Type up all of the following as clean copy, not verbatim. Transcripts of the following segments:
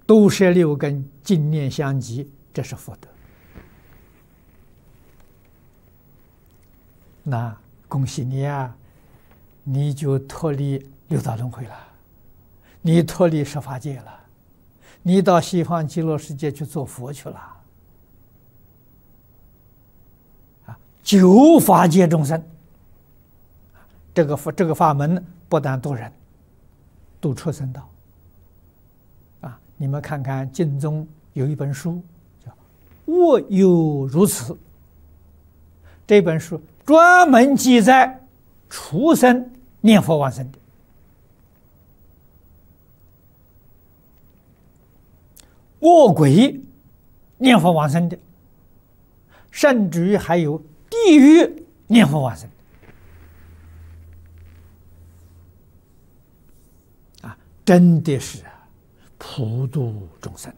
毒舌六根，净念相继，这是福德。那恭喜你啊，你就脱离六道轮回了，你脱离十法界了，你到西方极乐世界去做佛去了。九法界众生，这个法门不但度人，度畜生道。你们看看经中有一本书叫《我有如此》，这本书专门记载畜生念佛往生的，恶鬼念佛往生的，甚至于还有地狱念佛往生的，真的是普度众生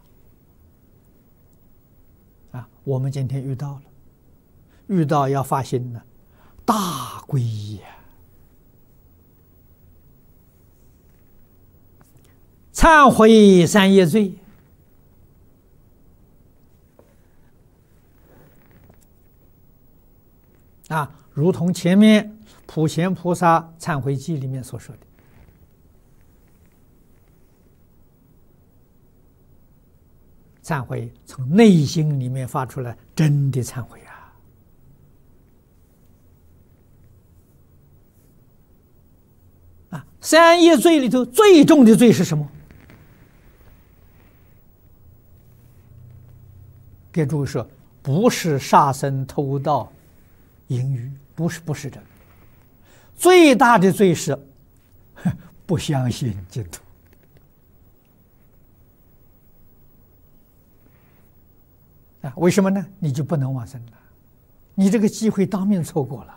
呐！我们今天遇到要发心了，大皈依忏悔三业罪，如同前面普贤菩萨忏悔记里面所说的，忏悔从内心里面发出来，真的忏悔三业罪里头最重的罪是什么？给诸位说，不是杀生、偷盗、淫欲，不是这个，最大的罪是不相信净土。为什么呢？你就不能往生了，你这个机会当面错过了。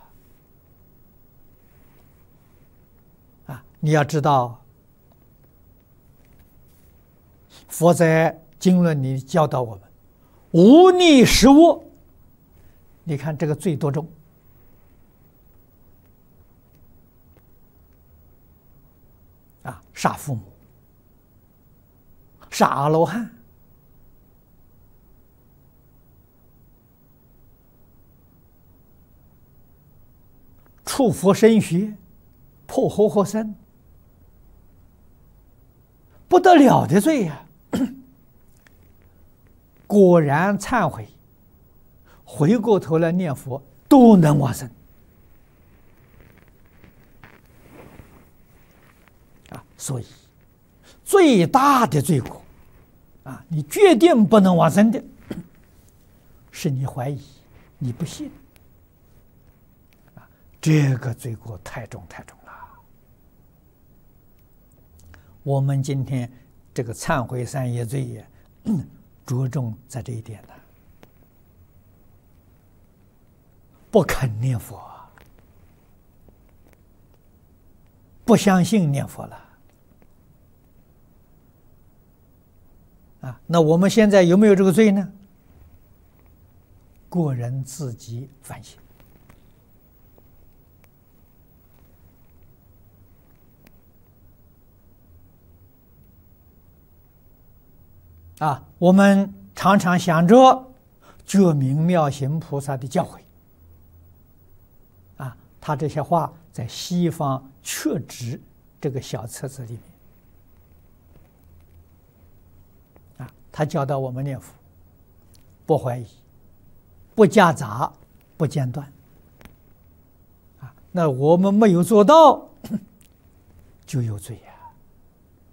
你要知道，佛在经论里教导我们，无逆十恶。你看这个罪多重？杀父母，杀阿罗汉，触佛身血，破活活身，不得了的罪呀！果然忏悔，回过头来念佛，都能往生。所以最大的罪过，你决定不能往生的，是你怀疑，你不信。这个罪过太重太重了。我们今天这个忏悔三业罪也着重在这一点呢，不肯念佛，不相信念佛了。那我们现在有没有这个罪呢？个人自己反省。我们常常想着觉明妙行菩萨的教诲，他这些话在西方确指这个小册子里面，他教导我们念佛，不怀疑，不夹杂，不间断，那我们没有做到，就有罪呀。